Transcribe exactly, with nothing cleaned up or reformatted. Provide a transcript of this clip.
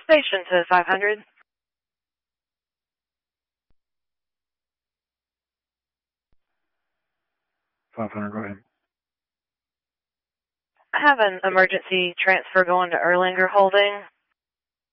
Station to five hundred. five hundred, go ahead. I have an emergency transfer going to Erlanger Holding.